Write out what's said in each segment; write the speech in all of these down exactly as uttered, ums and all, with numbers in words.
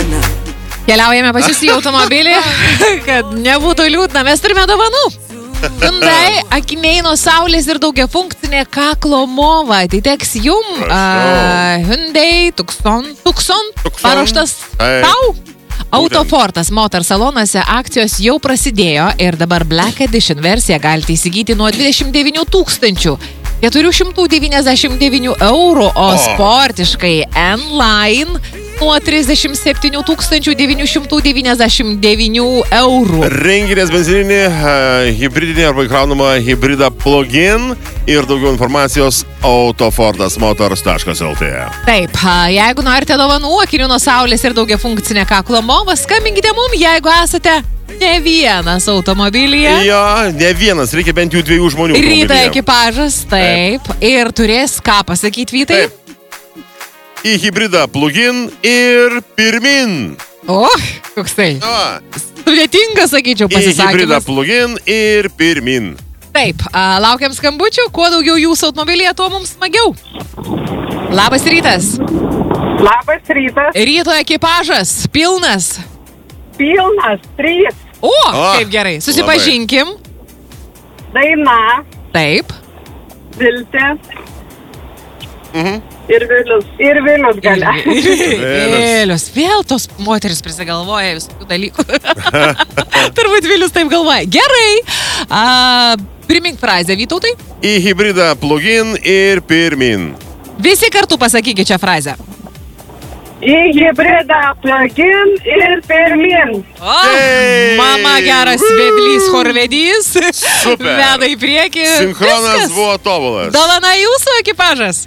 Keliaujame pas jūs į automobilį, kad nebūtų liūdna. Mes turime dovanų. Hyundai akiniai nuo saulės ir daugiafunkcinė kaklo mova. Atiteks jum. Uh, Hyundai Tucson, Tucson, paruoštas tau. Autofortas Motor salonuose akcijos jau prasidėjo ir dabar Black Edition versiją galite įsigyti nuo dvidešimt devynių tūkstančių keturių šimtų devyniasdešimt devynių eurų, o sportiškai N-Line nuo trisdešimt septynių tūkstančių devynių šimtų devyniasdešimt devynių eurų. Renginės benzininį, uh, hybridinį arba įkraunamą hybridą plug-in ir daugiau informacijos autofortas motors taškas el tė. Taip, jeigu norite dovanų, akinių nuo saulės ir daugiafunkcinė kaklo mova, skambinkite mum, jeigu esate ne vienas automobilyje. Jo, ne vienas, reikia bent jau dviejų žmonių. Ryto ekipažas, taip, taip. Ir turės ką pasakyti, Vytai? Taip. Į hybridą plug-in ir pirmin. O, koks tai? Sudėtingas, sakyčiau, pasisakymas. Į hybridą plug-in ir pirmin. Taip, a, laukiam skambučių. Kuo daugiau jūsų automobilyje, tuo mums smagiau. Labas rytas. Labas rytas. Ryto ekipažas, pilnas. Pilnas, trys. O, o kaip gerai. Susipažinkim. Daina. Taip. Viltė. Mhm. Ir Vilius. Ir Vilius galia. Vilius. Vėl tos moteris prisigalvoja visokių dalykų. Turbūt Vilius taip galvoja. Gerai. A, primink frazę, Vytautai. Į hybridą plug-in ir pirmin. Visi kartu pasakykite šią frazę. Į hybridą plug-in ir pirmin. O, hey! Mama geras vedlys, chorvedys. Super. Veda į priekį. Sinchronas Viskas. Buvo tobulas. Dovana jūsų ekipažas.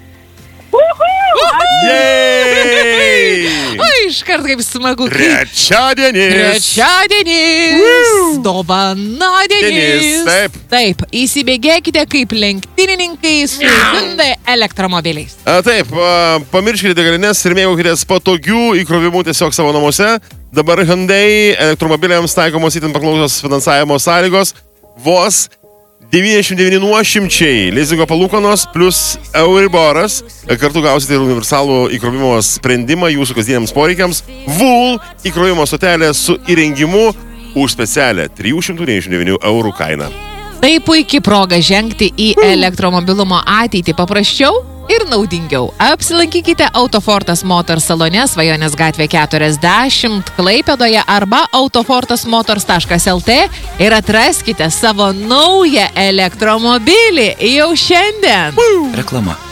Jei! O, iškart kaip smagu. Trečiadienis. Trečiadienis. Dovanadienis. Taip. Taip, įsibėgėkite kaip lenktynininkai su Hyundai elektromobiliais. A, taip, a, pamirškite degalines ir mėgaukitės patogių įkrovimų tiesiog savo namuose. Dabar Hyundai elektromobiliams taikomos itin paklausios finansavimo sąlygos. Vos devyniasdešimt devyni nuošimčiai lizingo palūkanos plus Euriboras. Kartu gausite ir universalų įkrovimo sprendimą jūsų kasdieniams poreikiams. Vul įkrovimo stotelė su įrengimu už specialią trijų šimtų devyniasdešimt devynių eurų kainą. Tai puikiai proga žengti į elektromobilumo ateitį paprasčiau ir naudingiau. Apsilankykite Autofortas Motor salone Svajonės gatvė keturiasdešimt Klaipėdoje arba autofortas motors taškas el tė ir atraskite savo naują elektromobilį jau šiandien. Reklama.